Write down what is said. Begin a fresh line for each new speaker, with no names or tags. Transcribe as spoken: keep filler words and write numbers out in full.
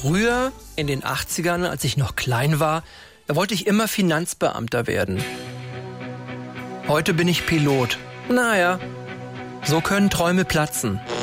Früher, in den achtzigern, als ich noch klein war, da wollte ich immer Finanzbeamter werden. Heute bin ich Pilot. Naja, so können Träume platzen.